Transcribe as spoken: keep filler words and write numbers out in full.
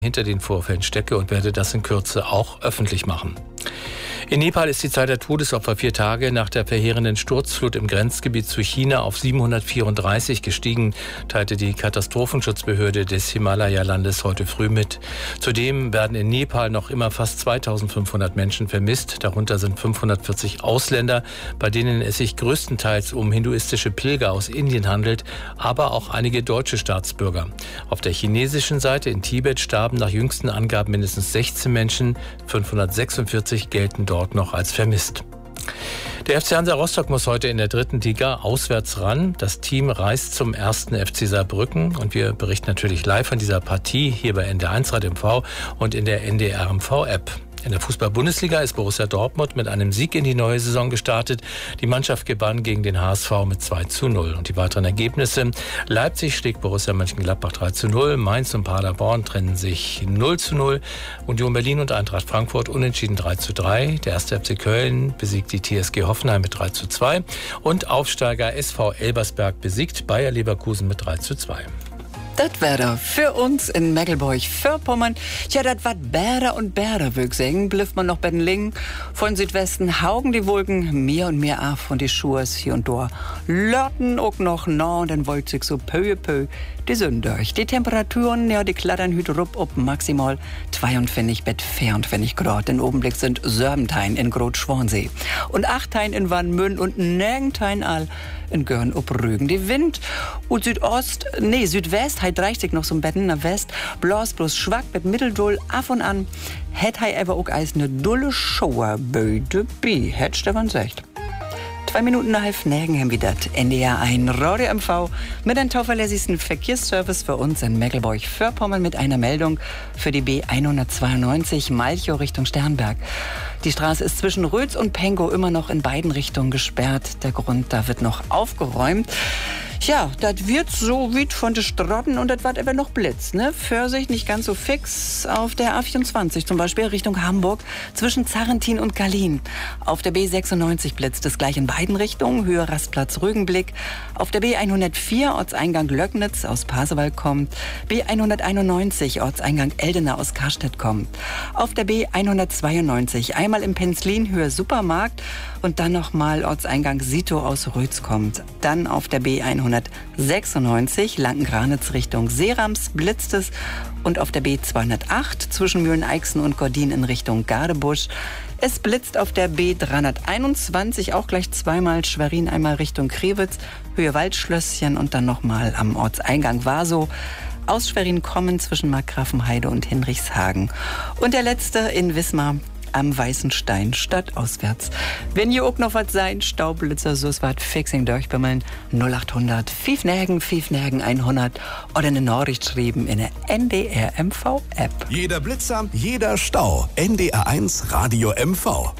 hinter den Vorfällen stecke und werde das in Kürze auch öffentlich machen. In Nepal ist die Zahl der Todesopfer vier Tage nach der verheerenden Sturzflut im Grenzgebiet zu China auf siebenhundertvierunddreißig gestiegen, teilte die Katastrophenschutzbehörde des Himalaya-Landes heute früh mit. Zudem werden in Nepal noch immer fast zweitausendfünfhundert Menschen vermisst. Darunter sind fünfhundertvierzig Ausländer, bei denen es sich größtenteils um hinduistische Pilger aus Indien handelt, aber auch einige deutsche Staatsbürger. Auf der chinesischen Seite in Tibet starben nach jüngsten Angaben mindestens sechzehn Menschen, fünfhundertsechsundvierzig gelten dort noch als vermisst. Der F C Hansa Rostock muss heute in der dritten Liga auswärts ran. Das Team reist zum ersten F C Saarbrücken und wir berichten natürlich live von dieser Partie hier bei N D R eins Radio M V und in der N D R M V-App. In der Fußball-Bundesliga ist Borussia Dortmund mit einem Sieg in die neue Saison gestartet. Die Mannschaft gewann gegen den H S V mit zwei zu null. Und die weiteren Ergebnisse: Leipzig schlägt Borussia Mönchengladbach drei zu null, Mainz und Paderborn trennen sich null zu null, Union Berlin und Eintracht Frankfurt unentschieden drei zu drei. Der erste F C Köln besiegt die T S G Hoffenheim mit drei zu zwei und Aufsteiger S V Elversberg besiegt Bayer Leverkusen mit drei zu zwei. Das wäre für uns in Mecklenburg-Vorpommern. Ja, das wat Bäder und Bäder, würd ich sagen. Blifft man noch bei den Lingen. Von Südwesten haugen die Wolken mehr und mehr ab von die Schurs hier und da. Lörten auch noch nah und dann wollt sich so peu peu die Sonne durch. Die Temperaturen, ja, die klattern hüt rup ob maximal zweiundfünfzig bis vierundfünfzig Grad. Den Obenblick sind Sörbentein in Grot-Schwansee. Und Achtein in Wanmünn und Närgentein all in Görn ob Rügen. Die Wind und Südost, nee, Südwest, heit reicht sich noch so ein Betten nach West, blas bloß schwach mit Mitteldull af und an, hätt hei aber auch eis ne dulle Schauerböde bi, hätt Stefan sagt. Zwei Minuten nach halb Nägen haben wir das N D R eins Radio M V mit einem zuverlässigsten Verkehrsservice für uns in Mecklenburg-Vorpommern mit einer Meldung für die B hundertzweiundneunzig Malchow Richtung Sternberg. Die Straße ist zwischen Rötz und Pengow immer noch in beiden Richtungen gesperrt. Der Grund, da wird noch aufgeräumt. Ja, das wird so wie von den Strotten und das wird aber noch Blitz, ne? Vorsicht, nicht ganz so fix auf der A vierundzwanzig, zum Beispiel Richtung Hamburg, zwischen Zarrentin und Gallien. Auf der B sechsundneunzig blitzt es gleich in beiden Richtungen, Höhe Rastplatz Rügenblick. Auf der B hundertvier, Ortseingang Löcknitz aus Pasewalk kommt. B hunderteinundneunzig, Ortseingang Eldena aus Karstedt kommt. Auf der B hundertzweiundneunzig, einmal im Penzlin, Höhe Supermarkt und dann nochmal Ortseingang Sito aus Rötz kommt. Dann auf der B hundertsechsundneunzig, Lanken-Granitz Richtung Seerams blitzt es und auf der B zweihundertacht zwischen Mühlen-Eichsen und Gordin in Richtung Gardebusch. Es blitzt auf der B dreihunderteinundzwanzig auch gleich zweimal Schwerin, einmal Richtung Krewitz, Höhe Waldschlösschen und dann nochmal am Ortseingang Wasow. Aus Schwerin kommen zwischen Markgrafenheide und Hinrichshagen. Und der letzte in Wismar am Weißen Stein stadtauswärts. Wenn ihr auch noch was sein, Staublitzer, so was fixing durchbimmeln, null achthundert, fünf Nägen, fünf Nägen hundert oder eine Nachricht schreiben in der N D R M V App. Jeder Blitzer, jeder Stau. N D R eins Radio M V.